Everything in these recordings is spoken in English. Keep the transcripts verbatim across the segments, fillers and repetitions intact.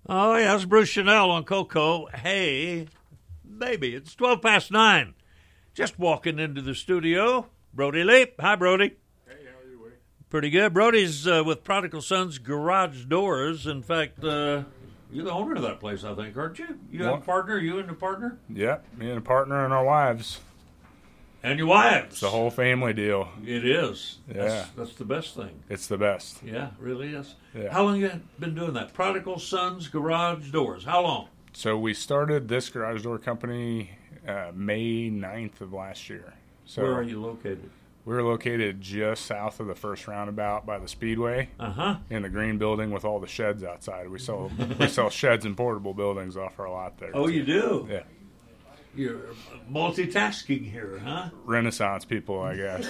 Oh, yeah, it's Bruce Chanel on Coco. Hey, baby, it's twelve past nine. Just walking into the studio. Brody Leap. Hi, Brody. Hey, how are you, Wade? Pretty good. Brody's uh, with Prodigal Sons Garage Doors. In fact, uh, you're the owner of that place, I think, aren't you? You have What? a partner? You and a partner? Yeah, me and a partner and our wives. And your wives. It's a whole family deal. It is. Yeah. That's, that's the best thing. It's the best. Yeah, it really is. Yeah. How long you been doing that? Prodigal Sons Garage Doors. How long? So we started this garage door company uh, May ninth of last year. So Where are you located? We're located just south of the first roundabout by the Speedway. Uh-huh. In the green building with all the sheds outside. We sell we sell sheds and portable buildings off our lot there. Oh, too. you do? Yeah. You're multitasking here, huh? Renaissance people, I guess.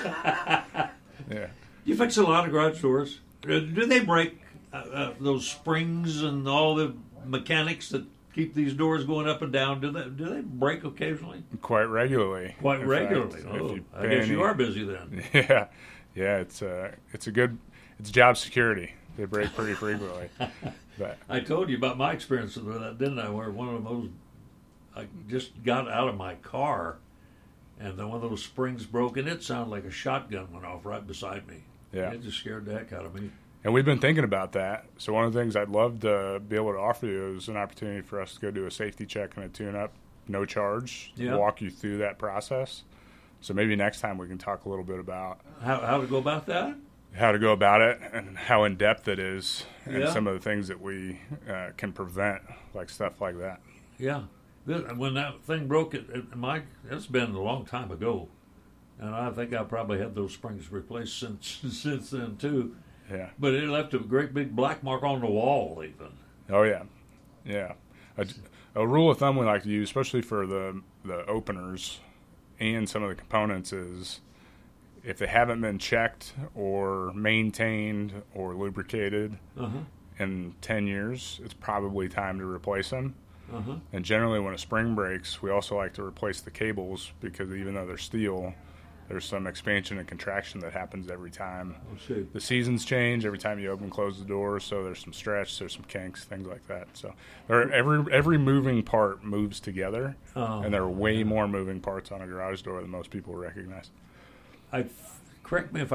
Yeah. You fix a lot of garage doors. Uh, Do they break uh, uh, those springs and all the mechanics that keep these doors going up and down? Do they do they break occasionally? Quite regularly. Quite In regularly. fact, if Oh, you I pay guess you any- are busy then. Yeah, yeah. It's a it's a good it's job security. They break pretty frequently. But I told you about my experience with that, didn't I? Where one of those, I just got out of my car, and then one of those springs broke, and it sounded like a shotgun went off right beside me. yeah, It just scared the heck out of me. and we've been thinking about that. So one of the things I'd love to be able to offer you is an opportunity for us to go do a safety check and a tune-up, no charge. Yeah. Walk you through that process. So maybe next time we can talk a little bit about How how to go about that? how to go about it and how in depth it is, and Yeah. some of the things that we uh, can prevent, like stuff like that. Yeah. This- When that thing broke, it, it my it's been a long time ago, and I think I probably had those springs replaced since since then too. Yeah. But it left a great big black mark on the wall, even. Oh yeah, yeah. A, a rule of thumb we like to use, especially for the the openers and some of the components, is if they haven't been checked or maintained or lubricated Uh-huh. in ten years, it's probably time to replace them. Uh-huh. And generally, when a spring breaks, we also like to replace the cables because even though they're steel, there's some expansion and contraction that happens every time Let's see. the seasons change. Every time you open and close the door, so there's some stretch, there's some kinks, things like that. So there are, every every moving part moves together, Oh. and there are way more moving parts on a garage door than most people recognize. I correct me if